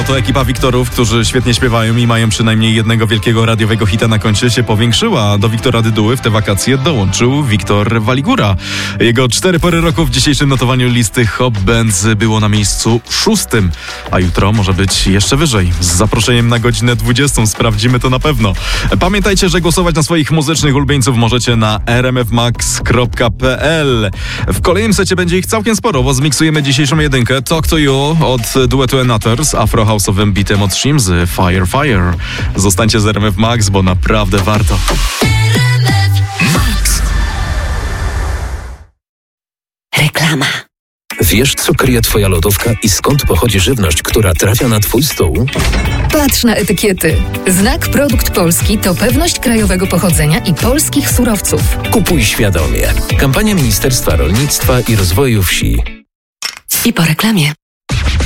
to ekipa Wiktorów, którzy świetnie śpiewają i mają przynajmniej jednego wielkiego radiowego hita na koncie, się powiększyła. Do Wiktora Dyduły w te wakacje dołączył Wiktor Waligura. Jego 4 pory roku w dzisiejszym notowaniu listy Hot Bands było na miejscu 6, a jutro może być jeszcze wyżej. Z zaproszeniem na godzinę 20 sprawdzimy to na pewno. Pamiętajcie, że głosować na swoich muzycznych ulubieńców możecie na rmfmax.pl. W kolejnym secie będzie ich całkiem sporo, bo zmiksujemy dzisiejszą jedynkę Talk to You od duetu Enator z afro-house'owym beatem od Shimzy Fire Fire. Zostańcie z RMF Max, bo naprawdę warto. Reklama. Wiesz, co kryje twoja lodówka i skąd pochodzi żywność, która trafia na twój stół? Patrz na etykiety. Znak Produkt Polski to pewność krajowego pochodzenia i polskich surowców. Kupuj świadomie. Kampania Ministerstwa Rolnictwa i Rozwoju Wsi. I po reklamie.